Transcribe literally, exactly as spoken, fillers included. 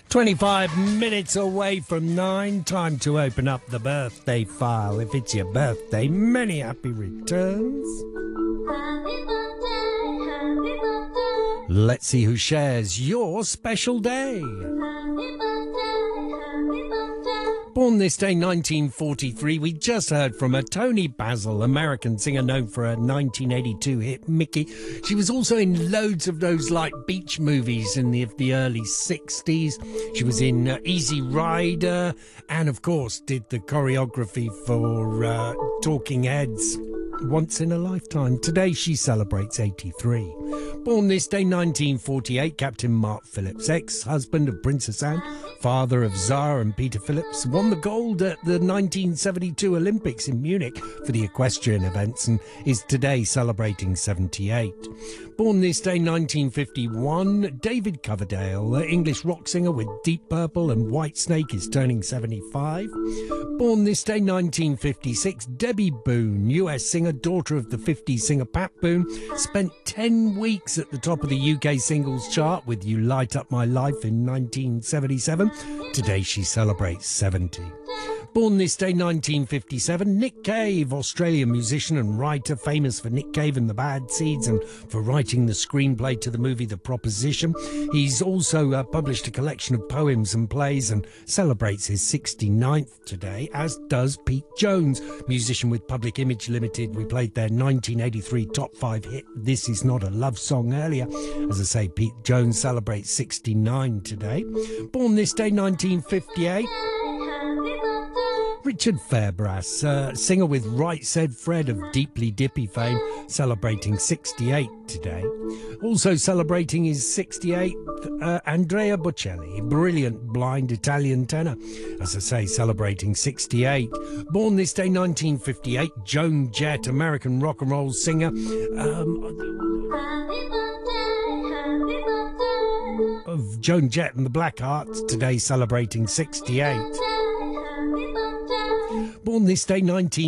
twenty-five minutes away from nine. Time to open up the birthday file. If it's your birthday, many happy returns. Happy birthday, happy birthday. Let's see who shares your special day. Happy birthday, happy birthday. Born this day, nineteen forty-three, we just heard from her, Toni Basil, American singer known for her nineteen eighty-two hit Mickey. She was also in loads of those like beach movies in the, the early sixties. She was in uh, Easy Rider and, of course, did the choreography for uh, Talking Heads. Once in a lifetime. Today she celebrates eighty-three. Born this day, nineteen forty-eight, Captain Mark Phillips, ex-husband of Princess Anne, father of Tsar and Peter Phillips, won the gold at the nineteen seventy-two Olympics in Munich for the equestrian events and is today celebrating seventy-eight. Born this day, nineteen fifty-one, David Coverdale, English rock singer with Deep Purple and Whitesnake, is turning seventy-five. Born this day, nineteen fifty-six, Debbie Boone, U S singer, daughter of the fifties singer Pat Boone, spent ten weeks at the top of the U K singles chart with You Light Up My Life in nineteen seventy-seven. Today she celebrates seventy. Born this day, nineteen fifty-seven, Nick Cave, Australian musician and writer, famous for Nick Cave and the Bad Seeds and for writing the screenplay to the movie The Proposition. He's also uh, published a collection of poems and plays and celebrates his sixty-ninth today, as does Pete Jones, musician with Public Image Limited. We played their nineteen eighty-three top five hit This Is Not a Love Song earlier. As I say, Pete Jones celebrates sixty-nine today. Born this day, nineteen fifty-eight, Richard Fairbrass, uh, singer with Right Said Fred of Deeply Dippy fame, celebrating sixty-eight today. Also celebrating his sixty-eighth, uh, Andrea Bocelli, brilliant blind Italian tenor. As I say, celebrating sixty-eight. Born this day, nineteen fifty-eight, Joan Jett, American rock and roll singer. Um, Happy birthday, happy birthday. of Joan Jett and the Blackhearts, today celebrating sixty-eight. Happy birthday. Born this day, nineteen